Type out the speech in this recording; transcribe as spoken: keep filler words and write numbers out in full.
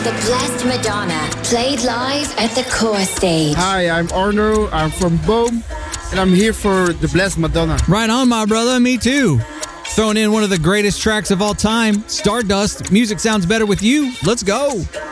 The Blessed Madonna, played live at the Core Stage. Hi, I'm Arno. I'm from Boom, and I'm here for The Blessed Madonna. Right on, my brother. Me too. Throwing in one of the greatest tracks of all time, Stardust. Music sounds better with you. Let's go.